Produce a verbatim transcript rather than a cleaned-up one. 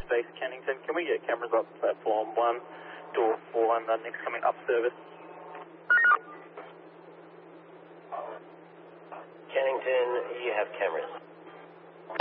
Base Kennington. Can we get cameras up platform one, door four, and the next coming up service? Kennington, you have cameras.